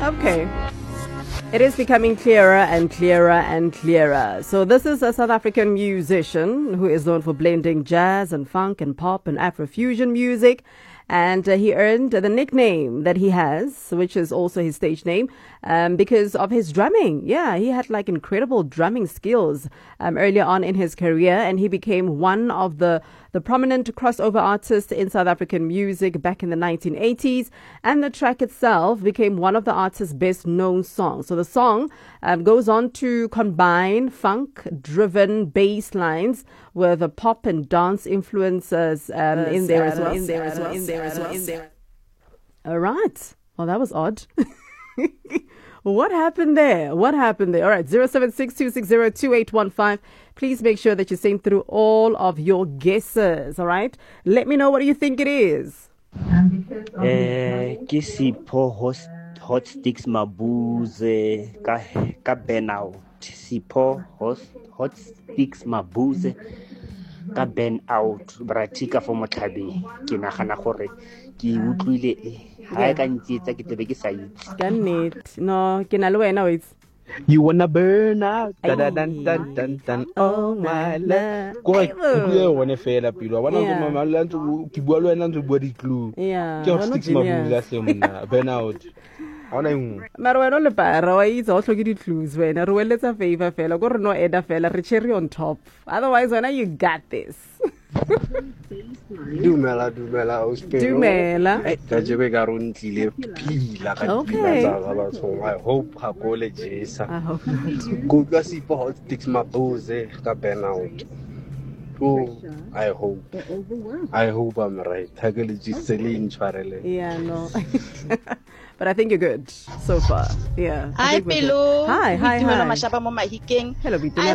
Okay. It is becoming clearer and clearer and clearer. So this is a South African musician who is known for blending jazz and funk and pop and Afrofusion music. And he earned the nickname that he has, which is also his stage name, because of his drumming. Yeah, he had like incredible drumming skills earlier on in his career, and he became one of the prominent crossover artists in South African music back in the 1980s. And the track itself became one of the artist's best known songs. So the song goes on to combine funk-driven bass lines with the pop and dance influences in there as well. All right. Well, that was odd. What happened there? All right, 0762602815. Please make sure that you send through all of your guesses, all right? Let me know what you think it is. Ke Sipho hot sticks mabuze ka burn out. Sipho hot sticks mabuze ka burn out. Bratika for Motlhabeng. Ke nagana gore ke utlwile ha ka ntsetsa ke tebe ke sa itse. Ka nnete. No, ke na le wena wait. You wanna burn out? Dun. Oh my love. Go one fela pilo. Wana go mama la ntse ke bua le wena ntse bua di clue. Yeah. Ke sticks mabuza la semna burn out. Ona eng? Mara wena le para wa itse o tlhoke di clues wena re weletsa favor fela go re no eda fela re cherry on top. Otherwise when you got this. Dumela uspelo. Ka jebe ka rontlile pila ka pila tsa ba tsong. I hope ga go le jesa. Go ka Sipho hot sticks mabuze ka burn out. Oh, I hope I'm right. Yeah, no. But I think you're good so far. Yeah. Hi, Pelo. Hi. Hello, Hello, Bitumela.